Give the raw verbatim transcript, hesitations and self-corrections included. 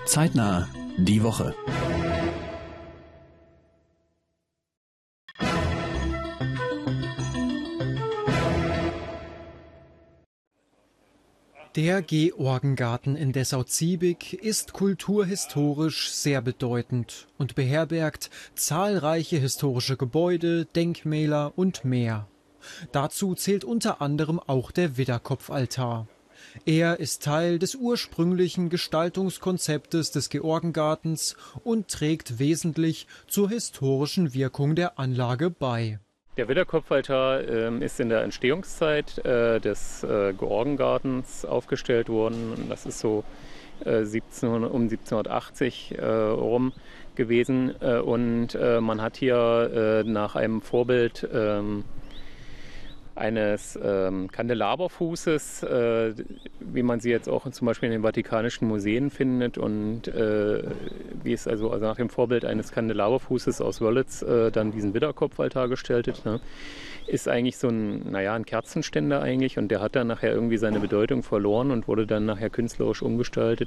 Zeitnah die Woche. Der Georgengarten in Dessau-Ziebig ist kulturhistorisch sehr bedeutend und beherbergt zahlreiche historische Gebäude, Denkmäler und mehr. Dazu zählt unter anderem auch der Widderkopfaltar. Er ist Teil des ursprünglichen Gestaltungskonzeptes des Georgengartens und trägt wesentlich zur historischen Wirkung der Anlage bei. Der Widderkopfaltar äh, ist in der Entstehungszeit äh, des äh, Georgengartens aufgestellt worden. Das ist so äh, siebzehnhundert, um siebzehnhundertachtzig äh, rum gewesen. Äh, und äh, man hat hier äh, nach einem Vorbild äh, eines ähm, Kandelaberfußes, äh, wie man sie jetzt auch zum Beispiel in den Vatikanischen Museen findet und äh, wie es also, also nach dem Vorbild eines Kandelaberfußes aus Wörlitz äh, dann diesen Widderkopfaltar gestaltet, ne? Ist eigentlich so ein, naja, ein Kerzenständer eigentlich, und der hat dann nachher irgendwie seine Bedeutung verloren und wurde dann nachher künstlerisch umgestaltet.